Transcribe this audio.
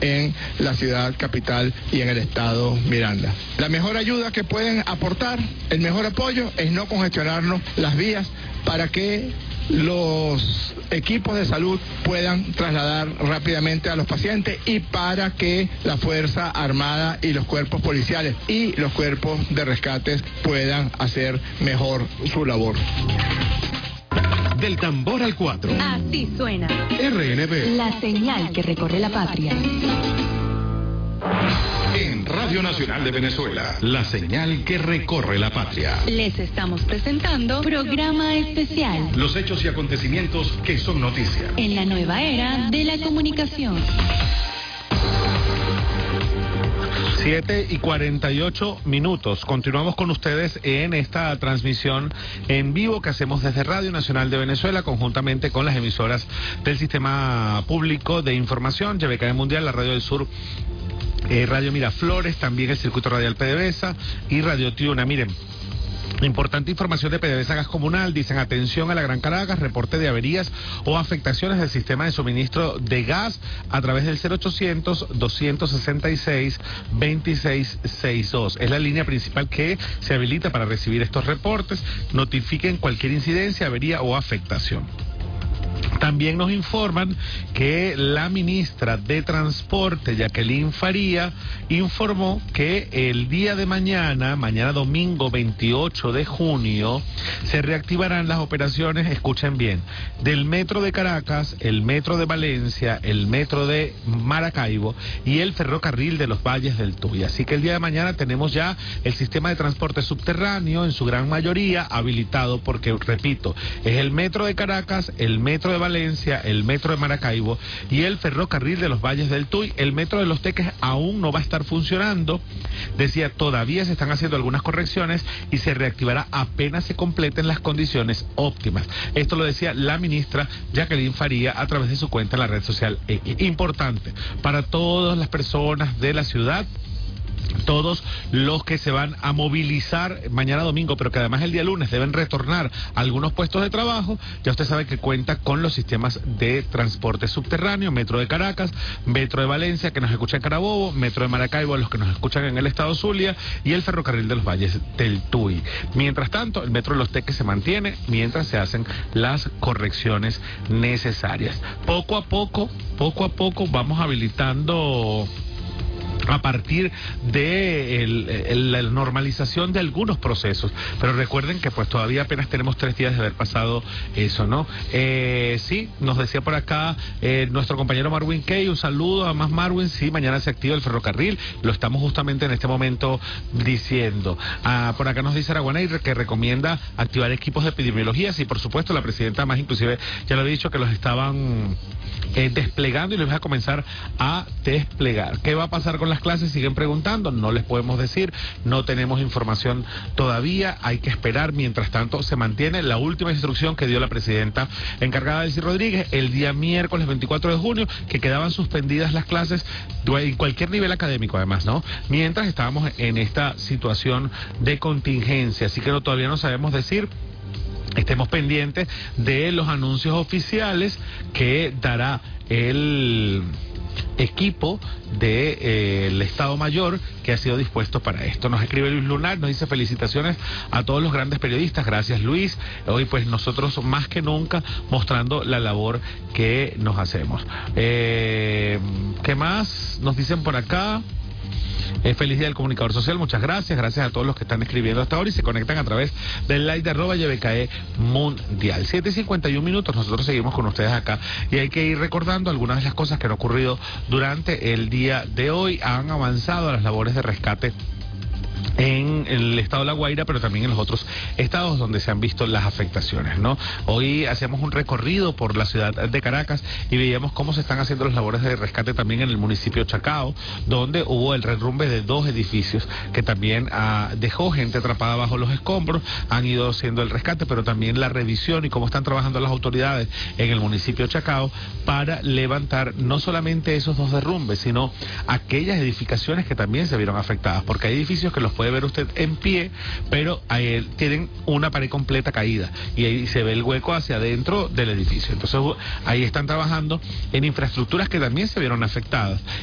en la ciudad capital y en el estado Miranda. La mejor ayuda que pueden aportar, el mejor apoyo, es no congestionarnos las vías para que los equipos de salud puedan trasladar rápidamente a los pacientes y para que la Fuerza Armada y los cuerpos policiales y los cuerpos de rescates puedan hacer mejor su labor. Del tambor al 4. Así suena. RNB. La señal que recorre la patria. En Radio Nacional de Venezuela, la señal que recorre la patria. Les estamos presentando programa especial. Los hechos y acontecimientos que son noticia. En la nueva era de la comunicación. 7:48. Continuamos con ustedes en esta transmisión en vivo que hacemos desde Radio Nacional de Venezuela, conjuntamente con las emisoras del Sistema Público de Información, YBKE Mundial, la Radio del Sur, Radio Miraflores, también el Circuito Radial PDVSA y Radio Tiuna. Miren, importante información de PDVSA Gas Comunal. Dicen: atención a la Gran Caracas, reporte de averías o afectaciones del sistema de suministro de gas a través del 0800-266-2662. Es la línea principal que se habilita para recibir estos reportes. Notifiquen cualquier incidencia, avería o afectación. También nos informan que la ministra de Transporte, Jacqueline Faría, informó que el día de mañana domingo 28 de junio, se reactivarán las operaciones, escuchen bien, del Metro de Caracas, el Metro de Valencia, el Metro de Maracaibo y el Ferrocarril de los Valles del Tuy. Así que el día de mañana tenemos ya el sistema de transporte subterráneo en su gran mayoría habilitado, porque, repito, es el Metro de Caracas, el Metro de Valencia, el Metro de Maracaibo y el Ferrocarril de los Valles del Tuy. El Metro de Los Teques aún no va a estar funcionando. Decía, todavía se están haciendo algunas correcciones y se reactivará apenas se completen las condiciones óptimas. Esto lo decía la ministra Jacqueline Faría a través de su cuenta en la red social X. Importante para todas las personas de la ciudad, todos los que se van a movilizar mañana domingo, pero que además el día lunes deben retornar a algunos puestos de trabajo. Ya usted sabe que cuenta con los sistemas de transporte subterráneo, Metro de Caracas, Metro de Valencia, que nos escucha en Carabobo, Metro de Maracaibo, los que nos escuchan en el estado Zulia, y el Ferrocarril de los Valles del Tuy. Mientras tanto, el Metro de Los Teques se mantiene mientras se hacen las correcciones necesarias. Poco a poco vamos habilitando a partir de la normalización de algunos procesos, pero recuerden que pues todavía apenas tenemos 3 días de haber pasado eso, ¿no? Sí, nos decía por acá nuestro compañero Marwin Kay, un saludo a más Marwin. Sí, mañana se activa el ferrocarril, lo estamos justamente en este momento diciendo. Por acá nos dice Araguanay que recomienda activar equipos de epidemiología. Sí, por supuesto, la presidenta más inclusive ya lo había dicho que los estaban desplegando y los va a comenzar a desplegar. ¿Qué va a pasar con las clases? Siguen preguntando, no les podemos decir, no tenemos información todavía, hay que esperar. Mientras tanto, se mantiene la última instrucción que dio la presidenta encargada, Delcy Rodríguez, el día miércoles 24 de junio, que quedaban suspendidas las clases en cualquier nivel académico, además, ¿no? Mientras estábamos en esta situación de contingencia, así que todavía no sabemos decir. Estemos pendientes de los anuncios oficiales que dará el equipo del Estado Mayor que ha sido dispuesto para esto. Nos escribe Luis Lunar, nos dice: felicitaciones a todos los grandes periodistas. Gracias, Luis. Hoy pues nosotros más que nunca mostrando la labor que nos hacemos. ¿Qué más nos dicen por acá? Feliz día del comunicador social, muchas gracias. Gracias a todos los que están escribiendo hasta ahora y se conectan a través del like de @YBKE Mundial. 7:51. Nosotros seguimos con ustedes acá y hay que ir recordando algunas de las cosas que han ocurrido durante el día de hoy. Han avanzado las labores de rescate en el estado de La Guaira, pero también en los otros estados donde se han visto las afectaciones, ¿no? Hoy hacíamos un recorrido por la ciudad de Caracas y veíamos cómo se están haciendo las labores de rescate también en el municipio de Chacao, donde hubo el derrumbe de 2 edificios que también dejó gente atrapada bajo los escombros. Han ido haciendo el rescate, pero también la revisión y cómo están trabajando las autoridades en el municipio de Chacao para levantar no solamente esos 2 derrumbes, sino aquellas edificaciones que también se vieron afectadas, porque hay edificios que los puede ver usted en pie, pero ahí tienen una pared completa caída y ahí se ve el hueco hacia adentro del edificio. Entonces ahí están trabajando en infraestructuras que también se vieron afectadas